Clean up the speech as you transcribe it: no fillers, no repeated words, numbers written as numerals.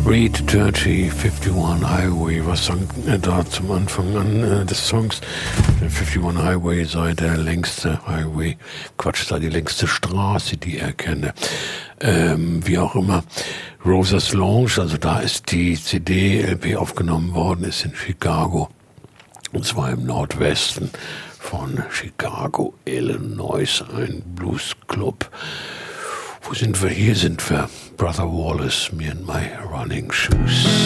Reed Dirty 51 Highway. Was sang er da zum Anfang an des Songs? Der 51 Highway sei der längste Highway. Quatsch, sei die längste Straße, die er kenne. Wie auch immer. Rosas Lounge, also da ist die CD-LP aufgenommen worden, ist in Chicago. Und zwar im Nordwesten von Chicago, Illinois, ein Bluesclub. Wo sind wir? Hier sind wir. Brother Wallace, Me and My Running Shoes.